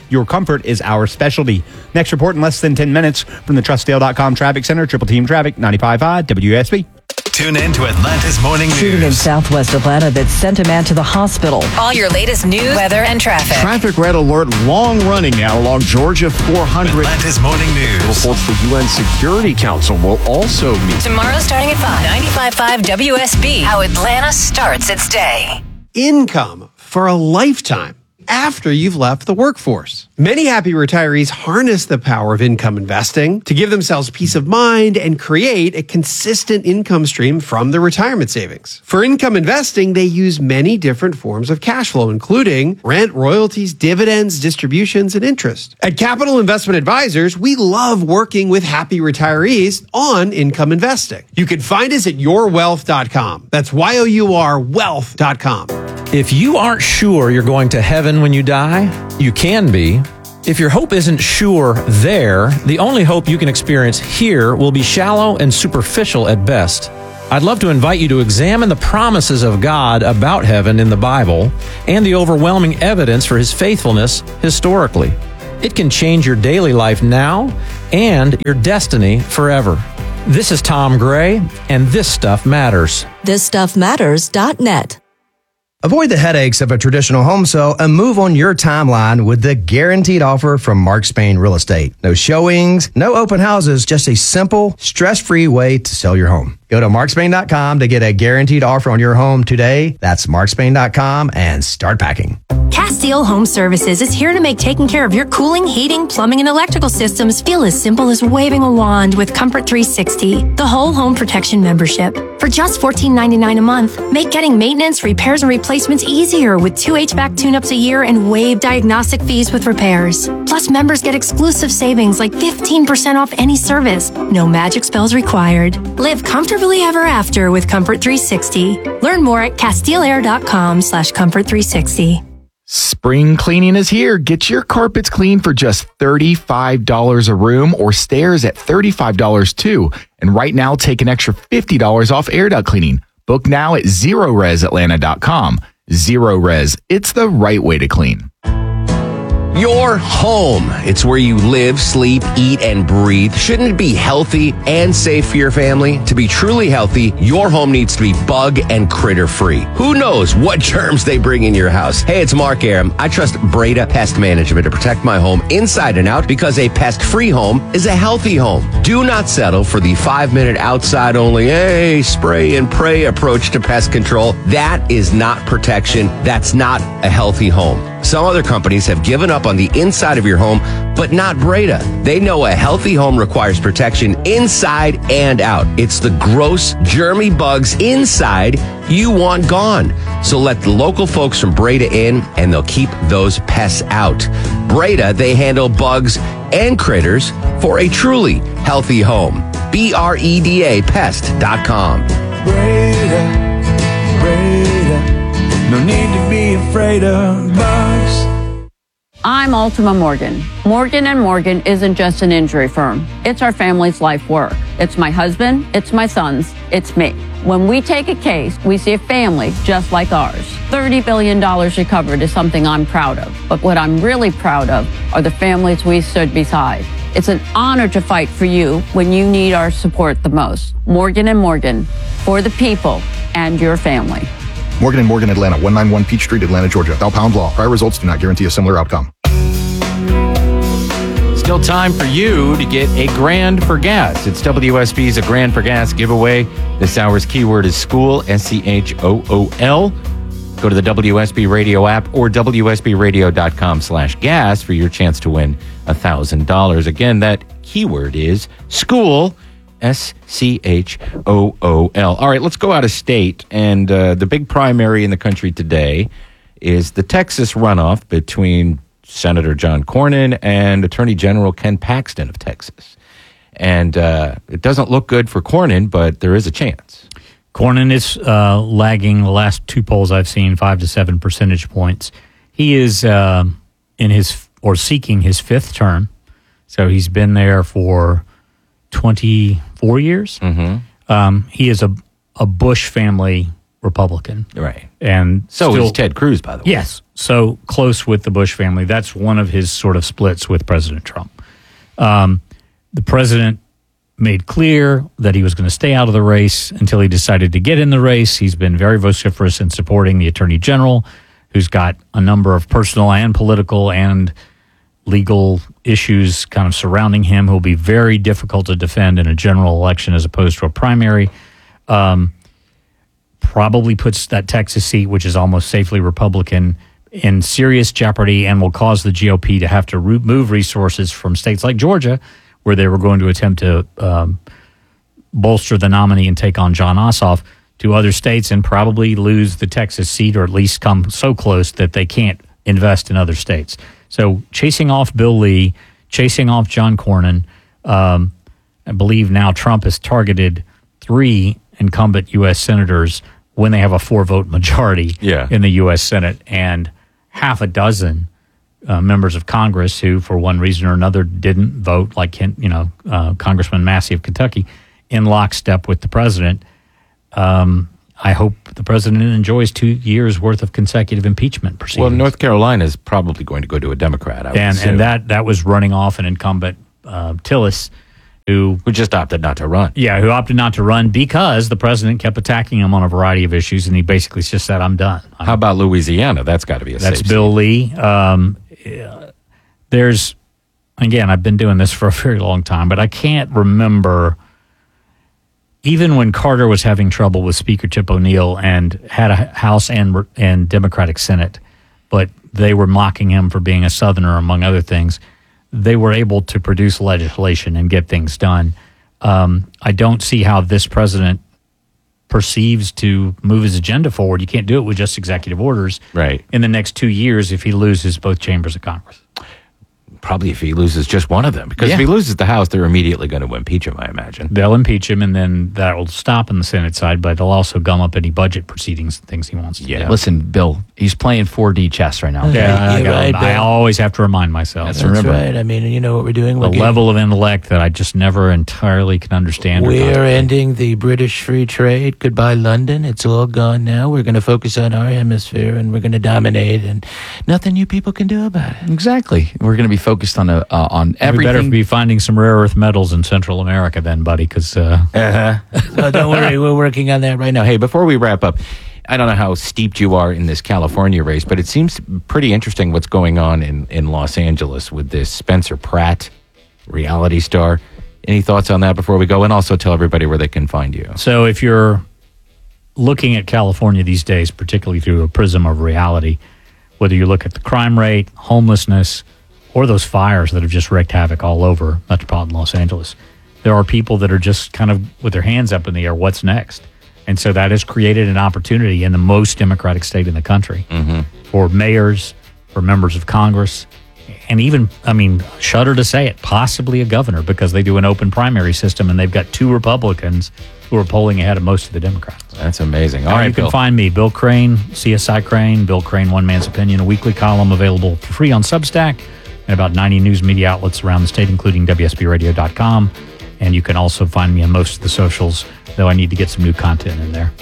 Your comfort is our specialty. Next report in less than 10 minutes from the TrustDale.com Traffic Center. Triple Team Traffic, 95.5 WSB. Tune in to Atlanta's Morning Shooting in News. southwest Atlanta that sent a man to the hospital. All your latest news, weather, and traffic. Traffic red alert, long running now along Georgia 400. Atlanta's Morning News. Reports the UN Security Council will also meet. Tomorrow starting at 5. 95.5 WSB. How Atlanta starts its day. Income for a lifetime after you've left the workforce. Many happy retirees harness the power of income investing to give themselves peace of mind and create a consistent income stream from their retirement savings. For income investing, they use many different forms of cash flow, including rent, royalties, dividends, distributions, and interest. At Capital Investment Advisors, we love working with happy retirees on income investing. You can find us at yourwealth.com. That's YOUR wealth.com. If you aren't sure you're going to heaven when you die, you can be. If your hope isn't sure there, the only hope you can experience here will be shallow and superficial at best. I'd love to invite you to examine the promises of God about heaven in the Bible and the overwhelming evidence for His faithfulness historically. It can change your daily life now and your destiny forever. This is Tom Gray, and This Stuff Matters. ThisStuffMatters.net. Avoid the headaches of a traditional home sale and move on your timeline with the guaranteed offer from Mark Spain Real Estate. No showings, no open houses, just a simple, stress-free way to sell your home. Go to markspain.com to get a guaranteed offer on your home today. That's markspain.com and start packing. Castile Home Services is here to make taking care of your cooling, heating, plumbing, and electrical systems feel as simple as waving a wand with Comfort 360, the whole home protection membership. For just $14.99 a month, make getting maintenance, repairs, and replacements easier with 2 HVAC tune-ups a year and waive diagnostic fees with repairs. Plus, members get exclusive savings like 15% off any service. No magic spells required. Live comfortably ever after with Comfort 360. Learn more at CastileAir.com/Comfort360. Spring cleaning is here. Get your carpets clean for just $35 a room or stairs at $35 too. And right now, take an extra $50 off air duct cleaning. Book now at ZeroResAtlanta.com. Zero Res. It's the right way to clean. Your home. It's where you live, sleep, eat, and breathe. Shouldn't it be healthy and safe for your family? To be truly healthy, your home needs to be bug and critter free. Who knows what germs they bring in your house? Hey, it's Mark Aram. I trust Breda Pest Management to protect my home inside and out because a pest-free home is a healthy home. Do not settle for the 5-minute outside only, hey, spray and pray approach to pest control. That is not protection. That's not a healthy home. Some other companies have given up on the inside of your home, but not Breda. They know a healthy home requires protection inside and out. It's the gross, germy bugs inside you want gone. So let the local folks from Breda in, and they'll keep those pests out. Breda, they handle bugs and critters for a truly healthy home. BREDA Pest.com. Breda. No need to be afraid of bugs. I'm Ultima Morgan. Morgan & Morgan isn't just an injury firm. It's our family's life work. It's my husband, it's my sons, it's me. When we take a case, we see a family just like ours. $30 billion recovered is something I'm proud of. But what I'm really proud of are the families we stood beside. It's an honor to fight for you when you need our support the most. Morgan & Morgan, for the people and your family. Morgan & Morgan, Atlanta, 191 Peach Street, Atlanta, Georgia. Thou pound law. Prior results do not guarantee a similar outcome. Still time for you to get a grand for gas. It's WSB's A Grand for Gas giveaway. This hour's keyword is school, SCHOOL. Go to the WSB Radio app or WSBradio.com/gas for your chance to win $1,000. Again, that keyword is school, SCHOOL. All right, let's go out of state. And the big primary in the country today is the Texas runoff between Senator John Cornyn and Attorney General Ken Paxton of Texas. And it doesn't look good for Cornyn, but there is a chance. Cornyn is lagging the last two polls I've seen 5 to 7 percentage points. He is seeking his fifth term. So he's been there for 24 years. Mm-hmm. He is a Bush family Republican. Right. And So still- is Ted Cruz, by the way. Yes. So close with the Bush family. That's one of his sort of splits with President Trump. The president made clear that he was going to stay out of the race until he decided to get in the race. He's been very vociferous in supporting the attorney general, who's got a number of personal and political and legal issues kind of surrounding him, who'll be very difficult to defend in a general election as opposed to a primary. Probably puts that Texas seat, which is almost safely Republican, in serious jeopardy and will cause the GOP to have to move resources from states like Georgia, where they were going to attempt to bolster the nominee and take on John Ossoff, to other states and probably lose the Texas seat, or at least come so close that they can't invest in other states. So chasing off Bill Lee, chasing off John Cornyn, I believe now Trump has targeted 3 incumbent U.S. senators when they have a 4-vote majority in the U.S. Senate, and half a dozen members of Congress who, for one reason or another, didn't vote, like Congressman Massey of Kentucky, in lockstep with the president. I hope the president enjoys 2 years worth of consecutive impeachment proceedings. Well, North Carolina is probably going to go to a Democrat. I would and that was running off an incumbent, Tillis, who just opted not to run. Yeah, who opted not to run because the president kept attacking him on a variety of issues, and he basically just said, "I'm done." How about Louisiana? That's got to be a That's safe Bill Lee. There's, again, I've been doing this for a very long time, but I can't remember, even when Carter was having trouble with Speaker Tip O'Neill and had a House and Democratic Senate, but they were mocking him for being a Southerner, among other things, they were able to produce legislation and get things done. I don't see how this president perceives to move his agenda forward. You can't do it with just executive orders in the next 2 years if he loses both chambers of Congress. Probably if he loses just one of them. Because if he loses the House, they're immediately going to impeach him, I imagine. They'll impeach him, and then that will stop on the Senate side, but they'll also gum up any budget proceedings and things he wants to do. Listen, Bill, he's playing 4D chess right now. I always have to remind myself. That's right. I mean, you know what we're doing? The level of intellect that I just never entirely can understand. We're ending the British free trade. Goodbye, London. It's all gone now. We're going to focus on our hemisphere, and we're going to dominate, and nothing you people can do about it. Exactly. We're going to be focused on everything. We better be finding some rare earth metals in Central America then, buddy, because... Don't worry, we're working on that right now. Hey, before we wrap up, I don't know how steeped you are in this California race, but it seems pretty interesting what's going on in Los Angeles with this Spencer Pratt reality star. Any thoughts on that before we go? And also tell everybody where they can find you. So if you're looking at California these days, particularly through a prism of reality, whether you look at the crime rate, homelessness, or those fires that have just wreaked havoc all over metropolitan Los Angeles, there are people that are just kind of with their hands up in the air, what's next? And so that has created an opportunity in the most democratic state in the country for mayors, for members of Congress, and even, I mean, shudder to say it, possibly a governor, because they do an open primary system and they've got 2 Republicans who are polling ahead of most of the Democrats. That's amazing. All right, you can find me, Bill Crane, CSI Crane, Bill Crane, One Man's Opinion, a weekly column available for free on Substack and about 90 news media outlets around the state, including WSBRadio.com. And you can also find me on most of the socials, though I need to get some new content in there.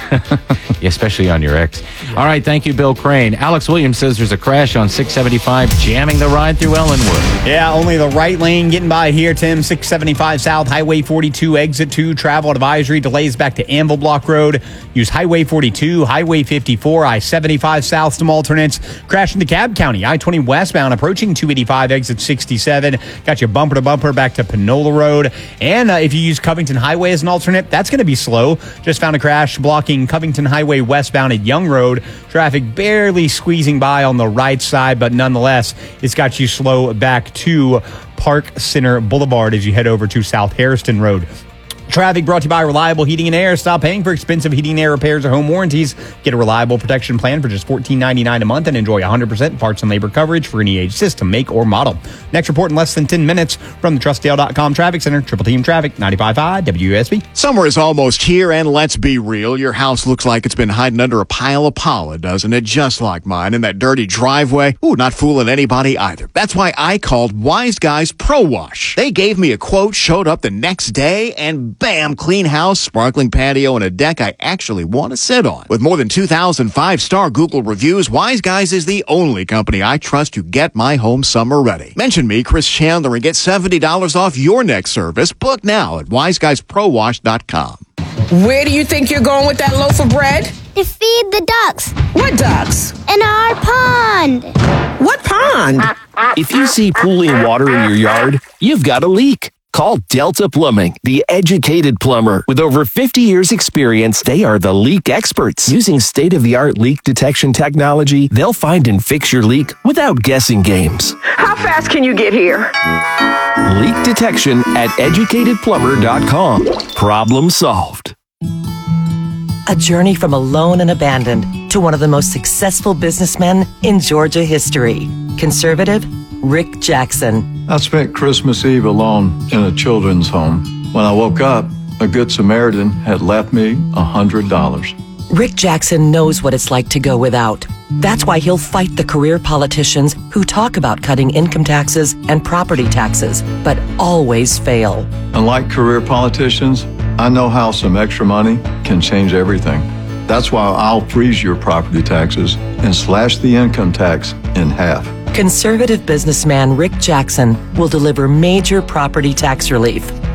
Especially on your X. All right, thank you, Bill Crane. Alex Williams says there's a crash on 675 jamming the ride through Ellenwood. Yeah, only the right lane getting by here, Tim. 675 South, Highway 42, Exit 2, travel advisory, delays back to Anvil Block Road. Use Highway 42, Highway 54, I-75 South, some alternates. Crash into Cobb County, I-20 westbound, approaching 285, Exit 67. Got you bumper to bumper back to Panola Road. And if you use Covington Highway as an alternate, that's going to be slow. Just found a crash blocking Covington Highway westbound at Young Road. Traffic barely squeezing by on the right side, but nonetheless, it's got you slow back to Park Center Boulevard as you head over to South Harrison Road. Traffic brought to you by Reliable Heating and Air. Stop paying for expensive heating and air repairs or home warranties. Get a reliable protection plan for just $14.99 a month and enjoy 100% parts and labor coverage for any age, system, make, or model. Next report in less than 10 minutes from the TrustDale.com Traffic Center. Triple Team Traffic, 95.5 WSB. Summer is almost here, and let's be real, your house looks like it's been hiding under a pile of pollen, doesn't it? Just like mine in that dirty driveway. Ooh, not fooling anybody either. That's why I called Wise Guys Pro Wash. They gave me a quote, showed up the next day, and bam, clean house, sparkling patio, and a deck I actually want to sit on. With more than 2,000 5-star Google reviews, Wise Guys is the only company I trust to get my home summer ready. Mention me, Chris Chandler, and get $70 off your next service. Book now at wiseguysprowash.com. Where do you think you're going with that loaf of bread? To feed the ducks. What ducks? In our pond. What pond? If you see pooling water in your yard, you've got a leak. Call Delta Plumbing, the educated plumber. With over 50 years' experience, they are the leak experts. Using state-of-the-art leak detection technology, they'll find and fix your leak without guessing games. How fast can you get here? Leak detection at educatedplumber.com. Problem solved. A journey from alone and abandoned to one of the most successful businessmen in Georgia history. Conservative Rick Jackson. I spent Christmas Eve alone in a children's home. When I woke up, a Good Samaritan had left me $100. Rick Jackson knows what it's like to go without. That's why he'll fight the career politicians who talk about cutting income taxes and property taxes, but always fail. Unlike career politicians, I know how some extra money can change everything. That's why I'll freeze your property taxes and slash the income tax in half. Conservative businessman Rick Jackson will deliver major property tax relief